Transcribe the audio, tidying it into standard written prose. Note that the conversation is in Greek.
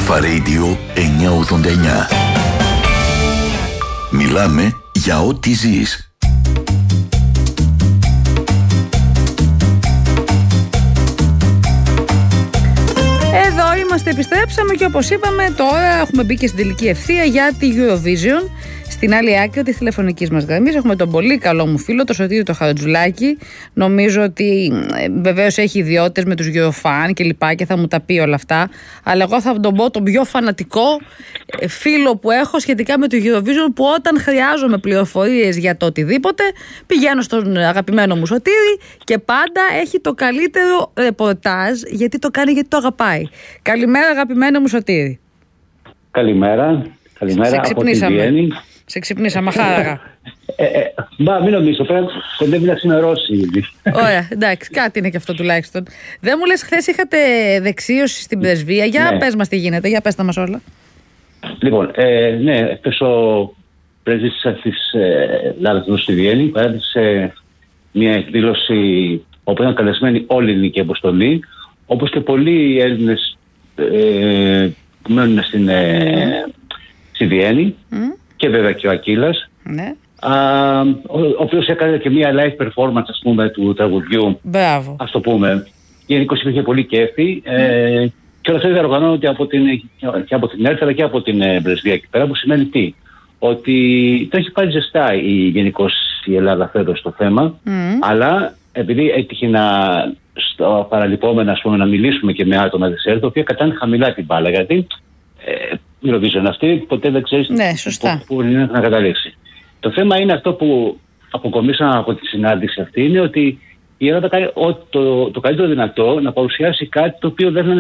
Αλφα Radio 989. Μιλάμε για ό,τι ζεις. Εδώ είμαστε, επιστρέψαμε και όπως είπαμε τώρα έχουμε μπει και στην τελική ευθεία για τη Eurovision. Στην άλλη άκρη της τηλεφωνικής μας γραμμής έχουμε τον πολύ καλό μου φίλο, τον Σωτήρη το Χαρατζουλάκη. Νομίζω ότι βεβαίως έχει ιδιότητες με τους Eurofan και λοιπά και θα μου τα πει όλα αυτά. Αλλά εγώ θα τον πω τον πιο φανατικό φίλο που έχω σχετικά με το Eurovision, που όταν χρειάζομαι πληροφορίες για το οτιδήποτε πηγαίνω στον αγαπημένο μου Σωτήρη και πάντα έχει το καλύτερο ρεπορτάζ, γιατί το κάνει, γιατί το αγαπάει. Καλημέρα αγαπημένο μου Σωτήρη. Καλημέρα. Καλημέρα από τη Βιέννη. Σε ξυπνήσαμε, χάραγα. Μην νομίζω, πρέπει κοντεύει να σημερώσει ήδη. Ωραία, εντάξει, κάτι είναι και αυτό τουλάχιστον. Δεν μου λες, χθες είχατε δεξίωση στην πρεσβεία. Για πες μας τι γίνεται, για πες τα μας όλα. Λοιπόν, χθες ο πρέσβης της Ελλάδας στη Βιέννη παρέδωσε μια εκδήλωση όπου ήταν καλεσμένη όλη η ελληνική αποστολή, όπως και πολλοί Έλληνες που μένουν στη Βιέννη. Και βέβαια και ο Ακύλας, ο οποίος έκανε και μια live performance, ας πούμε, του τραγουδιού. Μπράβο. Ας το πούμε. Γενικώς υπήρχε πολύ κέφι και όλα αυτά διοργανώνονται και από την ΕΡΤ αλλά και από την πρεσβεία εκεί πέρα, που σημαίνει τι? Ότι το έχει πάρει ζεστά γενικώς η Ελλάδα φέτος στο θέμα, αλλά επειδή έτυχε στο παραλυπόμενο, ας πούμε, να μιλήσουμε και με άτομα της ΕΡΤ, τα οποία κατάνε χαμηλά την μπάλα, γιατί Eurovision αυτή ποτέ δεν ξέρεις πού είναι να καταλήξει. Το θέμα είναι αυτό που αποκομίσαμε από τη συνάντηση αυτή, είναι ότι η Ελλάδα κάνει το καλύτερο δυνατό να παρουσιάσει κάτι το οποίο δεν είναι